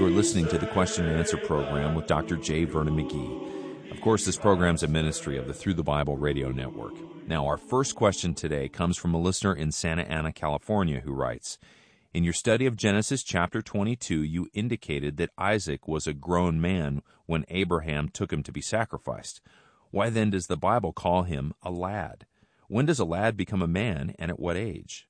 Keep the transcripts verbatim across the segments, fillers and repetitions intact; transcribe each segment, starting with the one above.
You are listening to the Question and Answer program with Doctor J. Vernon McGee. Of course, this program is a ministry of the Through the Bible radio network. Now, our first question today comes from a listener in Santa Ana, California, who writes, in your study of Genesis chapter twenty-two, you indicated that Isaac was a grown man when Abraham took him to be sacrificed. Why then does the Bible call him a lad? When does a lad become a man, and at what age?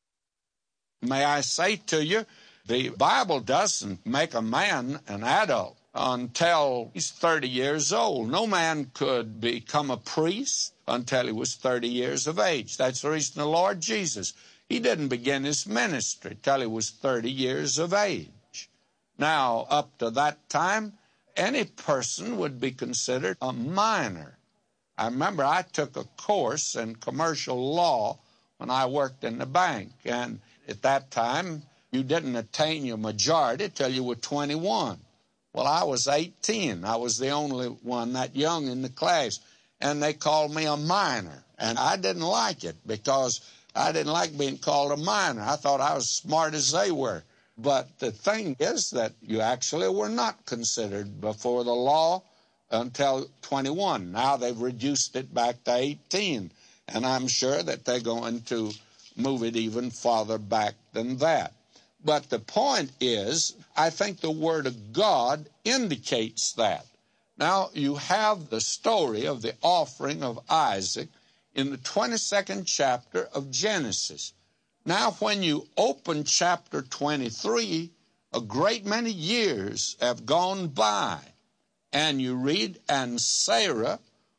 May I say to you, the Bible doesn't make a man an adult until he's thirty years old. No man could become a priest until he was thirty years of age. That's the reason the Lord Jesus, he didn't begin his ministry till he was thirty years of age. Now, up to that time, any person would be considered a minor. I remember I took a course in commercial law when I worked in the bank, and at that time, you didn't attain your majority till you were twenty-one. Well, I was eighteen. I was the only one that young in the class, and they called me a minor, and I didn't like it because I didn't like being called a minor. I thought I was smart as they were. But the thing is that you actually were not considered before the law until twenty-one. Now they've reduced it back to eighteen, and I'm sure that they're going to move it even farther back than that. But the point is, I think the Word of God indicates that. Now, you have the story of the offering of Isaac in the twenty-second chapter of Genesis. Now, when you open chapter twenty-three, a great many years have gone by, and you read, and Sarah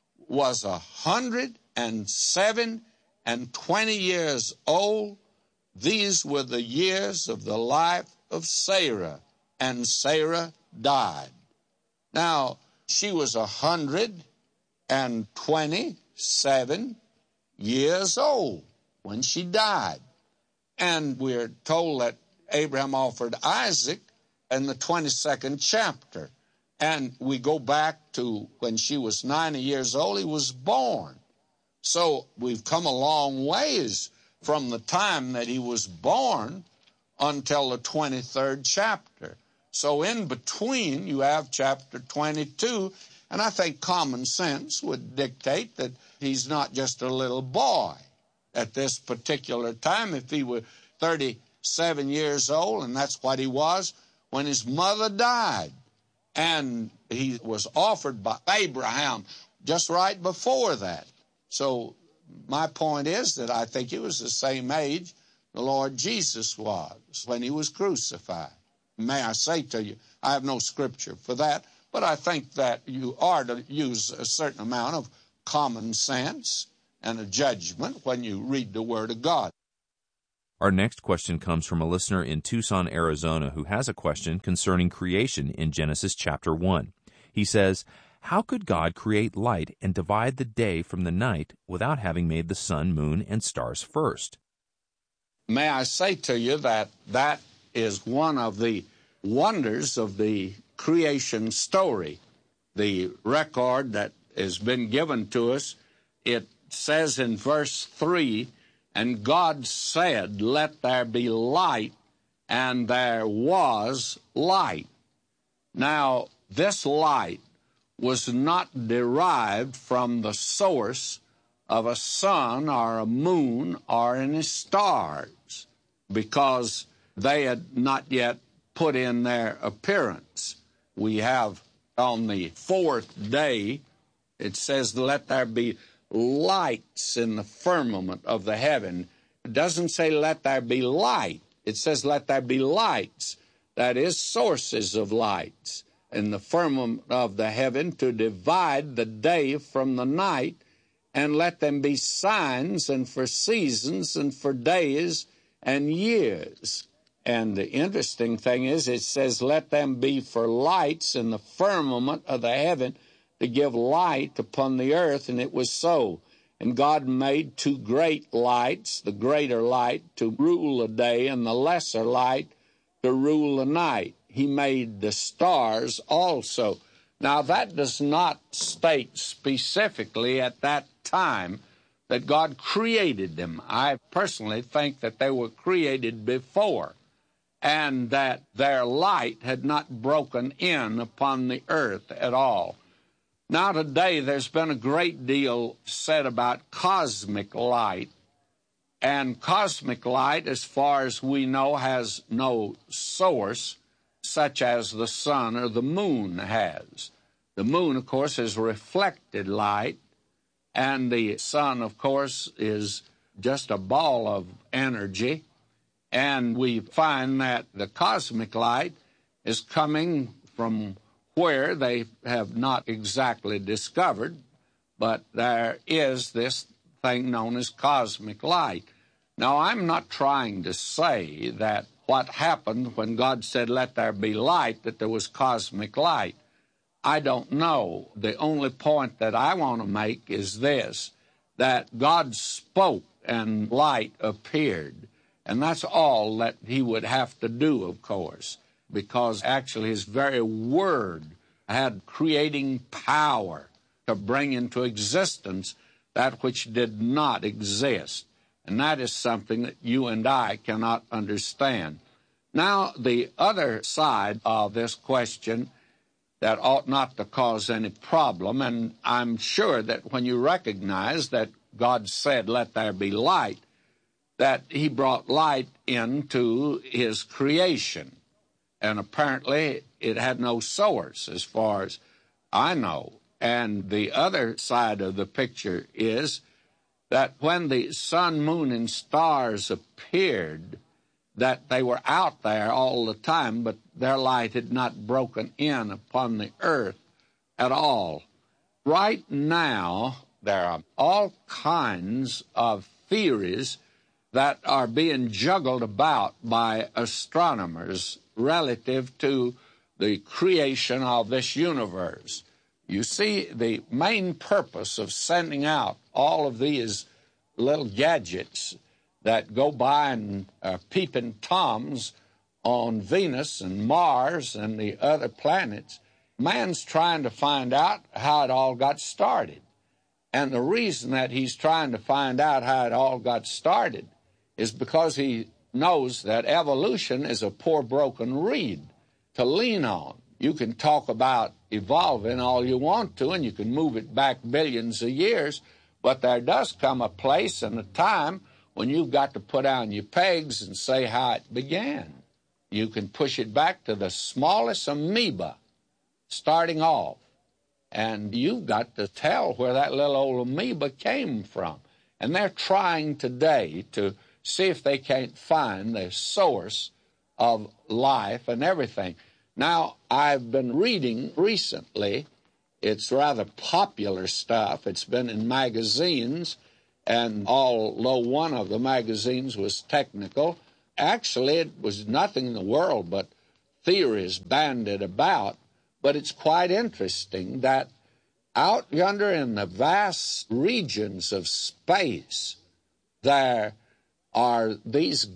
was a hundred and seven and twenty years old. These were the years of the life of Sarah, and Sarah died. Now, she was a hundred and twenty-seven years old when she died. And we're told that Abraham offered Isaac in the twenty-second chapter. And we go back to when she was ninety years old, he was born. So we've come a long ways from the time that he was born until the twenty-third chapter. So in between, you have chapter twenty-two, and I think common sense would dictate that he's not just a little boy at this particular time. If he were thirty-seven years old, and that's what he was when his mother died, and he was offered by Abraham just right before that. So my point is that I think he was the same age the Lord Jesus was when he was crucified. May I say to you, I have no scripture for that, but I think that you are to use a certain amount of common sense and a judgment when you read the Word of God. Our next question comes from a listener in Tucson, Arizona, who has a question concerning creation in Genesis chapter one. He says, how could God create light and divide the day from the night without having made the sun, moon, and stars first? May I say to you that that is one of the wonders of the creation story. The record that has been given to us, it says in verse three, and God said, let there be light, and there was light. Now, this light was not derived from the source of a sun or a moon or any stars, because they had not yet put in their appearance. We have on the fourth day, it says, let there be lights in the firmament of the heaven. It doesn't say let there be light. It says let there be lights. That is, sources of lights in the firmament of the heaven to divide the day from the night, and let them be signs and for seasons and for days and years. And the interesting thing is it says let them be for lights in the firmament of the heaven to give light upon the earth, and it was so. And God made two great lights, the greater light to rule the day and the lesser light to rule the night. He made the stars also. Now, that does not state specifically at that time that God created them. I personally think that they were created before. and that their light had not broken in upon the earth at all. Now today there's been a great deal said about cosmic light, and cosmic light, as far as we know, has no source, such as the sun or the moon has. The moon, of course, is reflected light, and the sun, of course, is just a ball of energy. And we find that the cosmic light is coming from where they have not exactly discovered, but there is this thing known as cosmic light. Now, I'm not trying to say that what happened when God said, "Let there be light," that there was cosmic light. I don't know. The only point that I want to make is this, that God spoke and light appeared. And that's all that he would have to do, of course, because actually his very word had creating power to bring into existence that which did not exist. And that is something that you and I cannot understand. Now, the other side of this question that ought not to cause any problem, and I'm sure that when you recognize that God said, "Let there be light," that he brought light into his creation. And apparently it had no source as far as I know. And the other side of the picture is that when the sun, moon, and stars appeared, that they were out there all the time, but their light had not broken in upon the earth at all. Right now, there are all kinds of theories that are being juggled about by astronomers relative to the creation of this universe. You see, the main purpose of sending out all of these little gadgets that go by and are peeping toms on Venus and Mars and the other planets, man's trying to find out how it all got started. And the reason that he's trying to find out how it all got started is because he knows that evolution is a poor broken reed to lean on. You can talk about evolving all you want to, and you can move it back billions of years, but there does come a place and a time when you've got to put down your pegs and say how it began. You can push it back to the smallest amoeba starting off, and you've got to tell where that little old amoeba came from. And they're trying today to see if they can't find the source of life and everything. Now, I've been reading recently, it's rather popular stuff. It's been in magazines, and although one of the magazines was technical, actually it was nothing in the world but theories bandied about. But it's quite interesting that out yonder in the vast regions of space, there are these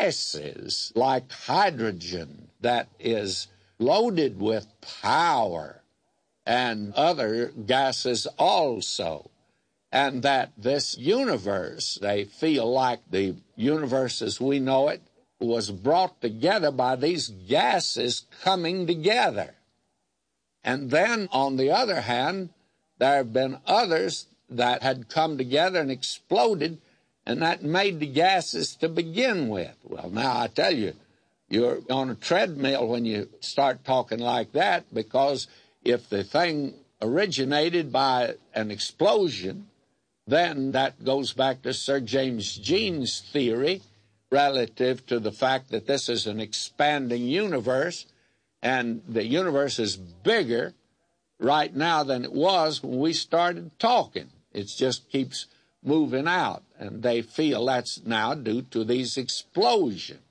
gases like hydrogen that is loaded with power, and other gases also, and that this universe, they feel like the universe as we know it, was brought together by these gases coming together. And then, on the other hand, there have been others that had come together and exploded, and that made the gases to begin with. Well, now, I tell you, you're on a treadmill when you start talking like that, because if the thing originated by an explosion, then that goes back to Sir James Jean's theory relative to the fact that this is an expanding universe, and the universe is bigger right now than it was when we started talking. It just keeps moving out, and they feel that's now due to these explosions.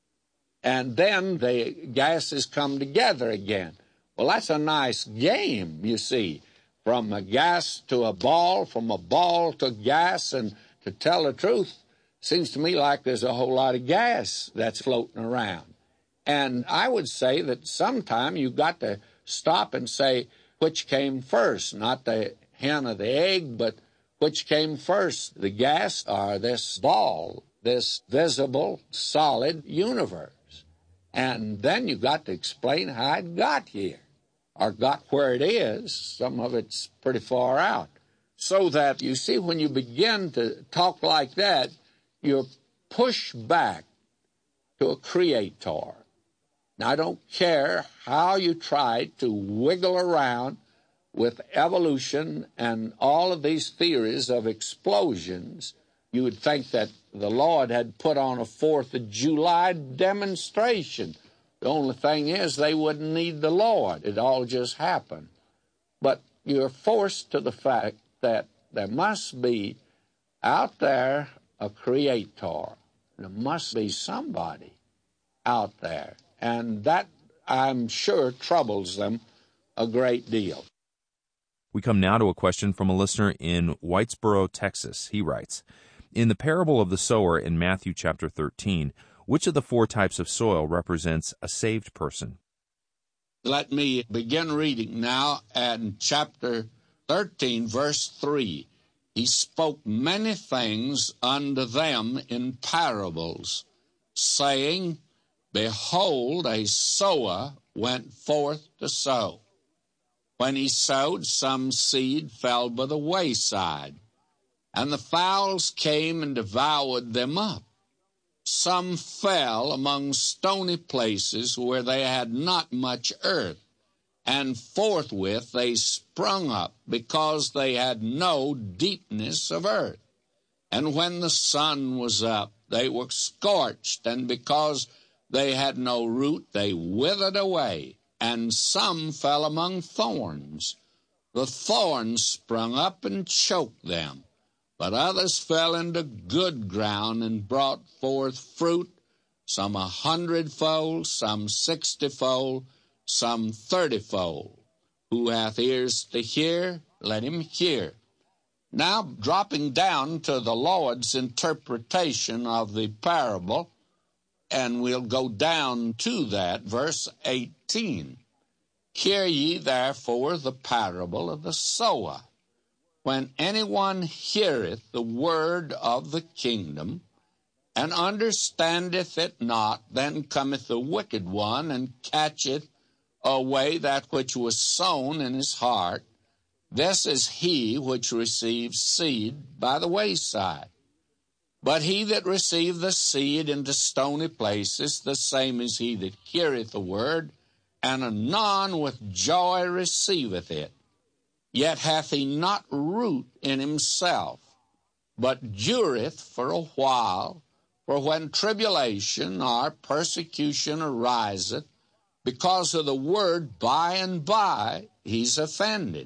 And then the gases come together again. Well, that's a nice game, you see, from a gas to a ball, from a ball to gas, and to tell the truth, seems to me like there's a whole lot of gas that's floating around. And I would say that sometime you've got to stop and say which came first, not the hen or the egg, but which came first, the gas or this ball, this visible, solid universe. And then you got to explain how it got here, or got where it is. Some of it's pretty far out. So that, you see, when you begin to talk like that, you're pushed back to a creator. Now, I don't care how you try to wiggle around with evolution and all of these theories of explosions. You would think that the Lord had put on a fourth of July demonstration. The only thing is they wouldn't need the Lord. It all just happened. But you're forced to the fact that there must be out there a creator. There must be somebody out there. And that, I'm sure, troubles them a great deal. We come now to a question from a listener in Whitesboro, Texas. He writes, in the parable of the sower in Matthew chapter thirteen, which of the four types of soil represents a saved person? Let me begin reading now in chapter thirteen, verse three. He spoke many things unto them in parables, saying, Behold, a sower went forth to sow. When he sowed, some seed fell by the wayside, and the fowls came and devoured them up. Some fell among stony places where they had not much earth, and forthwith they sprung up, because they had no deepness of earth. And when the sun was up, they were scorched, and because they had no root, they withered away. And some fell among thorns. The thorns sprung up and choked them. But others fell into good ground and brought forth fruit, some a hundredfold, some sixtyfold, some thirtyfold. Who hath ears to hear, let him hear. Now, dropping down to the Lord's interpretation of the parable, and we'll go down to that, verse eighteen. Hear ye therefore the parable of the sower. When anyone heareth the word of the kingdom, and understandeth it not, then cometh the wicked one, and catcheth away that which was sown in his heart. This is he which receives seed by the wayside. But he that receiveth the seed into stony places, the same is he that heareth the word, and anon with joy receiveth it. Yet hath he not root in himself, but dureth for a while. For when tribulation or persecution ariseth, because of the word, by and by he's offended.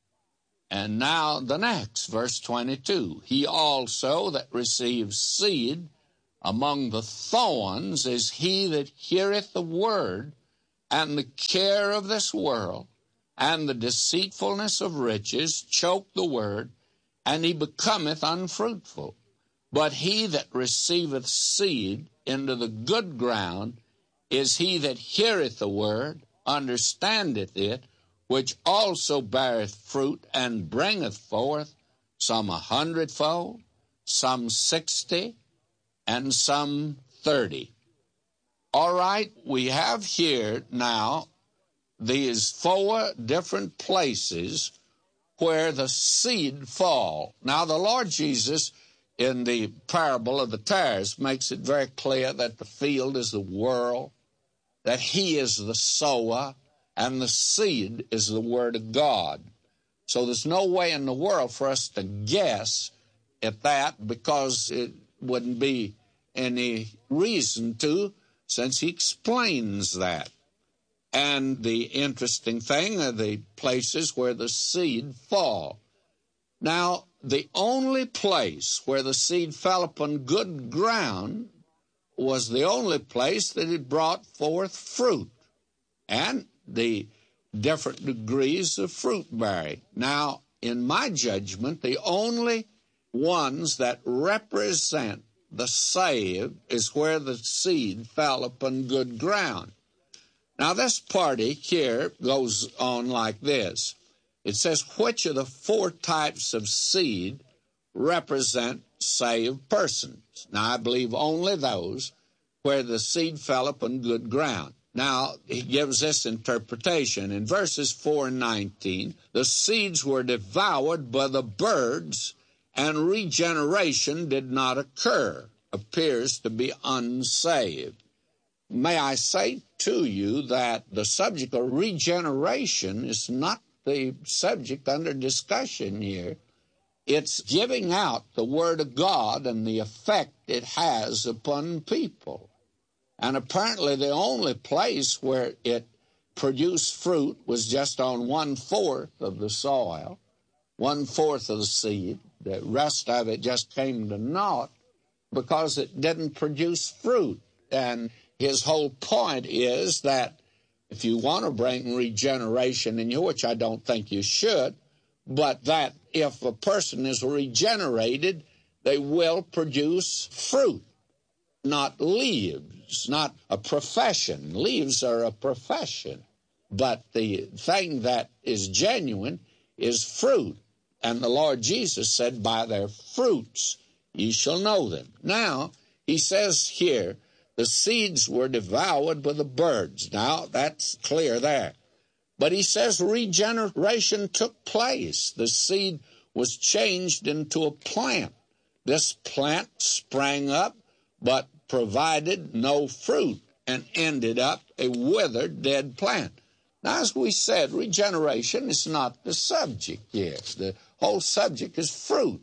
And now the next, verse twenty-two. He also that receives seed among the thorns is he that heareth the word, and the care of this world, and the deceitfulness of riches choke the word, and he becometh unfruitful. But he that receiveth seed into the good ground is he that heareth the word, understandeth it, which also beareth fruit, and bringeth forth some a hundredfold, some sixty, and some thirty. All right, we have here now these four different places where the seed fall. Now, the Lord Jesus, in the parable of the tares, makes it very clear that the field is the world, that he is the sower, and the seed is the word of God. So there's no way in the world for us to guess at that, because it wouldn't be any reason to, since he explains that. And the interesting thing are the places where the seed fall. Now, the only place where the seed fell upon good ground was the only place that it brought forth fruit, and the different degrees of fruit bearing. Now, in my judgment, the only ones that represent the saved is where the seed fell upon good ground. Now, this party here goes on like this. It says, which of the four types of seed represent saved persons? Now, I believe only those where the seed fell upon good ground. Now, he gives this interpretation. In verses four and nineteen, the seeds were devoured by the birds, and regeneration did not occur, appears to be unsaved. May I say to you that the subject of regeneration is not the subject under discussion here. It's giving out the Word of God and the effect it has upon people. And apparently the only place where it produced fruit was just on one-fourth of the soil, one-fourth of the seed. The rest of it just came to naught because it didn't produce fruit. And his whole point is that if you want to bring regeneration in you, which I don't think you should, but that if a person is regenerated, they will produce fruit, not leaves, not a profession. Leaves are a profession. But the thing that is genuine is fruit. And the Lord Jesus said, by their fruits ye shall know them. Now, he says here, the seeds were devoured by the birds. Now, that's clear there. But he says regeneration took place. The seed was changed into a plant. This plant sprang up, but provided no fruit and ended up a withered, dead plant. Now, as we said, regeneration is not the subject here. The whole subject is fruit.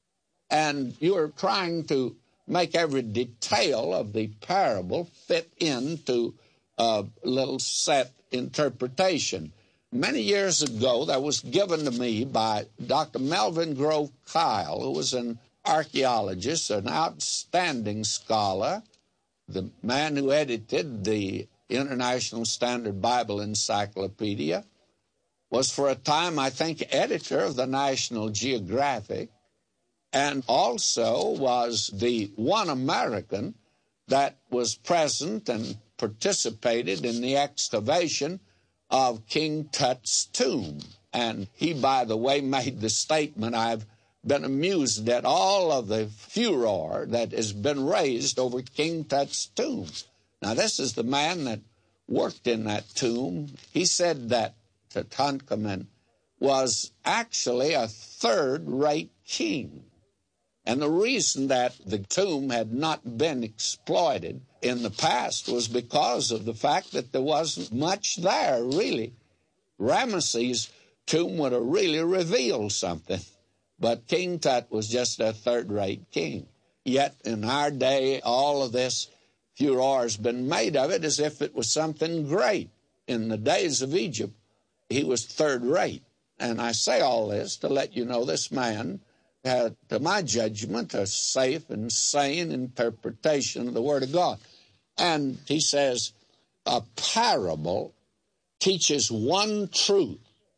And you're trying to make every detail of the parable fit into a little set interpretation. Many years ago, that was given to me by Doctor Melvin Grove Kyle, who was an archaeologist, an outstanding scholar, the man who edited the International Standard Bible Encyclopedia, was for a time, I think, editor of the National Geographic, and also was the one American that was present and participated in the excavation of King Tut's tomb. And he, by the way, made the statement, I've been amused at all of the furor that has been raised over King Tut's tomb. Now, this is the man that worked in that tomb. He said that Tutankhamun was actually a third-rate king. And the reason that the tomb had not been exploited in the past was because of the fact that there wasn't much there, really. Ramesses' tomb would have really revealed something, but King Tut was just a third-rate king. Yet in our day, all of this furor has been made of it as if it was something great. In the days of Egypt, he was third-rate. And I say all this to let you know this man had, to my judgment, a safe and sane interpretation of the Word of God. And he says, a parable teaches one truth.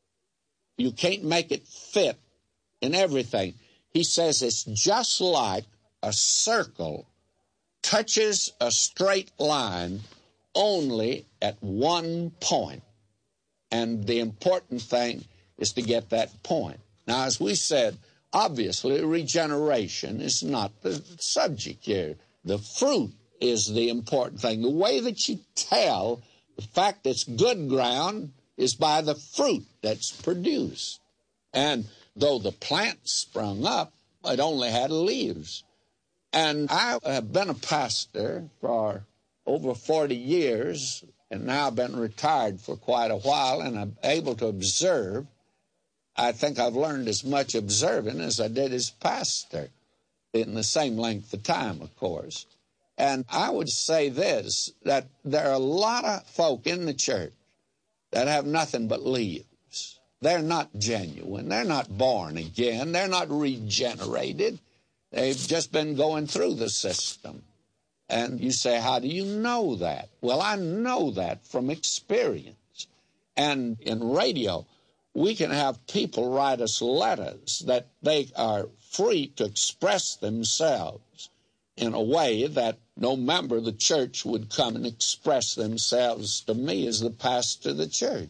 You can't make it fit in everything. He says it's just like a circle touches a straight line only at one point. And the important thing is to get that point. Now, as we said, obviously, regeneration is not the subject here. The fruit is the important thing. The way that you tell the fact it's good ground is by the fruit that's produced. And though the plant sprung up, it only had leaves. And I have been a pastor for over forty years, and now I've been retired for quite a while, and I'm able to observe. I think I've learned as much observing as I did as pastor in the same length of time, of course. And I would say this, that there are a lot of folk in the church that have nothing but leaves. They're not genuine. They're not born again. They're not regenerated. They've just been going through the system. And you say, how do you know that? Well, I know that from experience. And in radio, we can have people write us letters that they are free to express themselves in a way that no member of the church would come and express themselves to me as the pastor of the church.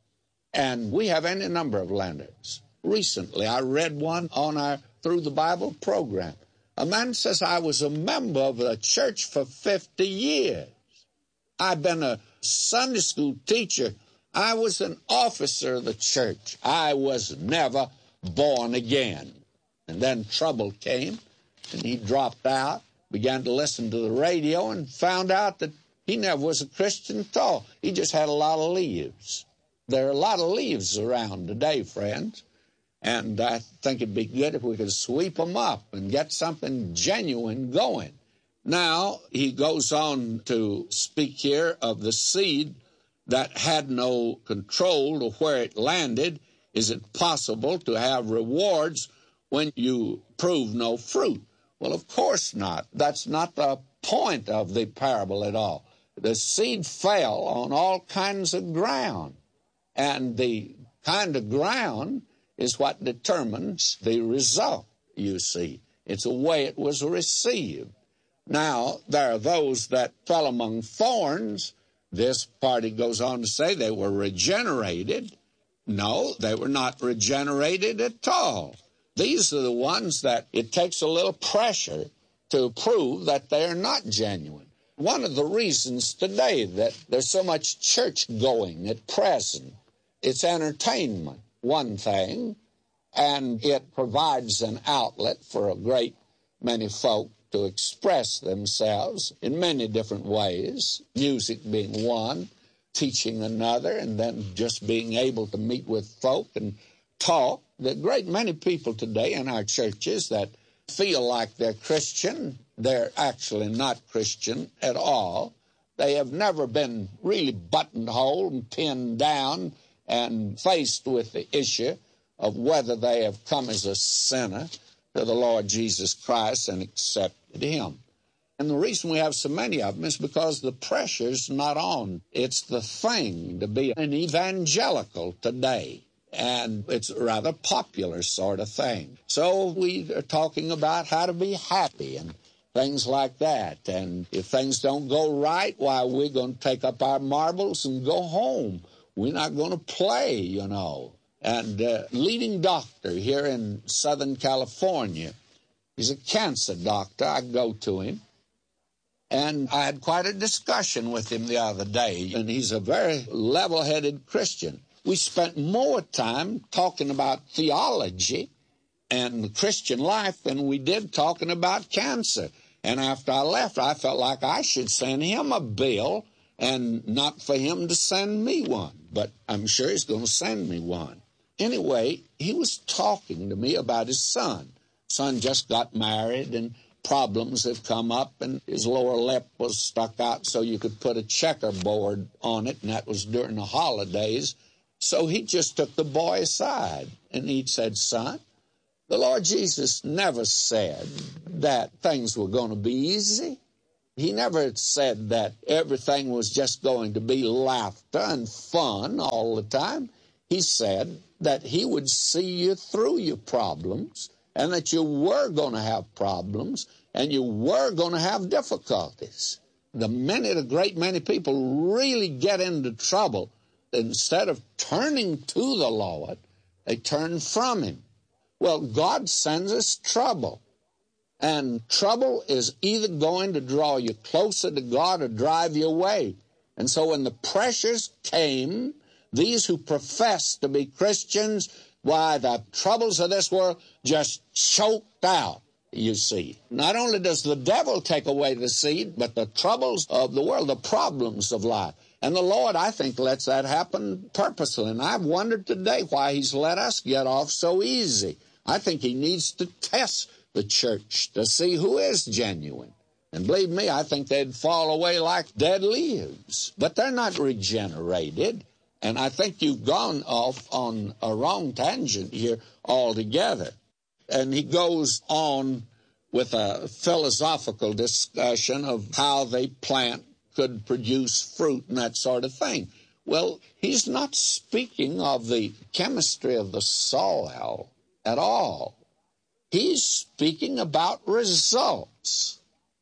And we have any number of letters. Recently, I read one on our Through the Bible program. A man says, I was a member of the church for fifty years. I've been a Sunday school teacher. I was an officer of the church. I was never born again. And then trouble came, and he dropped out, began to listen to the radio, and found out that he never was a Christian at all. He just had a lot of leaves. There are a lot of leaves around today, friends, and I think it'd be good if we could sweep them up and get something genuine going. Now, he goes on to speak here of the seed that had no control to where it landed. Is it possible to have rewards when you prove no fruit? Well, of course not. That's not the point of the parable at all. The seed fell on all kinds of ground, and the kind of ground is what determines the result, you see. It's the way it was received. Now, there are those that fell among thorns. This party goes on to say they were regenerated. No, they were not regenerated at all. These are the ones that it takes a little pressure to prove that they are not genuine. One of the reasons today that there's so much church going at present, it's entertainment, one thing, and it provides an outlet for a great many folk to express themselves in many different ways, music being one, teaching another, and then just being able to meet with folk and talk. There are a great many people today in our churches that feel like they're Christian. They're actually not Christian at all. They have never been really buttonholed and pinned down and faced with the issue of whether they have come as a sinner to the Lord Jesus Christ and accepted him. And the reason we have so many of them is because the pressure's not on. It's the thing to be an evangelical today. And it's a rather popular sort of thing. So we are talking about how to be happy and things like that. And if things don't go right, why, we're going to take up our marbles and go home. We're not going to play, you know. And uh, leading doctor here in Southern California, he's a cancer doctor. I go to him. And I had quite a discussion with him the other day. And he's a very level-headed Christian. We spent more time talking about theology and the Christian life than we did talking about cancer. And after I left, I felt like I should send him a bill and not for him to send me one. But I'm sure he's going to send me one. Anyway, he was talking to me about his son. Son just got married and problems have come up, and his lower lip was stuck out so you could put a checkerboard on it, and that was during the holidays. So he just took the boy aside, and he said, son, the Lord Jesus never said that things were going to be easy. He never said that everything was just going to be laughter and fun all the time. He said that he would see you through your problems, and that you were going to have problems, and you were going to have difficulties. The minute a great many people really get into trouble, instead of turning to the Lord, they turn from him. Well, God sends us trouble. And trouble is either going to draw you closer to God or drive you away. And so when the pressures came, these who profess to be Christians, why, the troubles of this world just choked out, you see. Not only does the devil take away the seed, but the troubles of the world, the problems of life. And the Lord, I think, lets that happen purposely. And I've wondered today why he's let us get off so easy. I think he needs to test the church to see who is genuine. And believe me, I think they'd fall away like dead leaves. But they're not regenerated. And I think you've gone off on a wrong tangent here altogether. And he goes on with a philosophical discussion of how they plant could produce fruit and that sort of thing. Well, he's not speaking of the chemistry of the soil at all. He's speaking about results.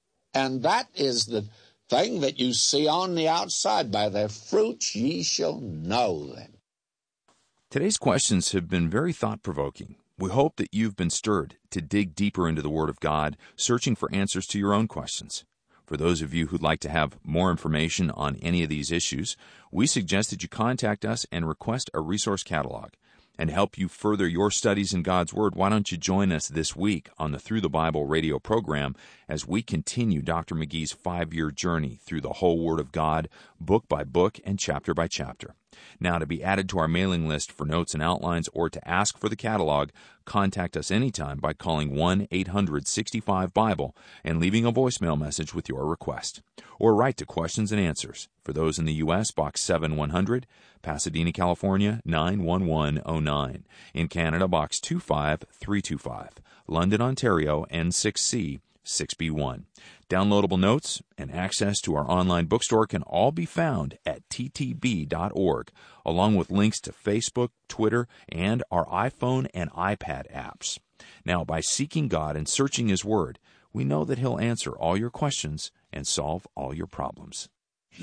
And that is the thing that you see on the outside. By their fruits ye shall know them. Today's questions have been very thought-provoking. We hope that you've been stirred to dig deeper into the Word of God, searching for answers to your own questions. For those of you who'd like to have more information on any of these issues, we suggest that you contact us and request a resource catalog. And to help you further your studies in God's Word, why don't you join us this week on the Through the Bible radio program as we continue Doctor McGee's five-year journey through the whole Word of God, book by book and chapter by chapter. Now, to be added to our mailing list for notes and outlines or to ask for the catalog, contact us anytime by calling one eight hundred sixty-five Bible and leaving a voicemail message with your request. Or write to Questions and Answers. For those in the U S, Box seven one hundred, Pasadena, California, nine one one oh nine. In Canada, Box two five three two five. London, Ontario, N six C six B one. Downloadable notes and access to our online bookstore can all be found at t t b dot org, along with links to Facebook, Twitter, and our iPhone and iPad apps. Now, by seeking God and searching His Word, we know that He'll answer all your questions and solve all your problems.